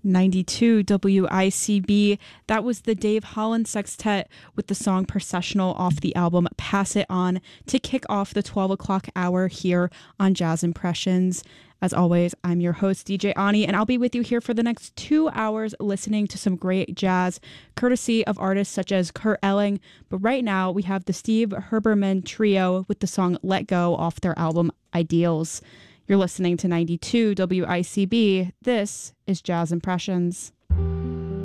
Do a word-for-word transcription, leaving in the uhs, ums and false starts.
ninety-two W I C B. That was the Dave Holland Sextet with the song Processional off the album Pass It On to kick off the twelve o'clock hour here on Jazz Impressions. As always, I'm your host, D J Ani, and I'll be with you here for the next two hours listening to some great jazz, courtesy of artists such as Kurt Elling. But right now, we have the Steve Herbermann Trio with the song Let Go off their album Ideals. You're listening to ninety-two W I C B. This is Jazz Impressions.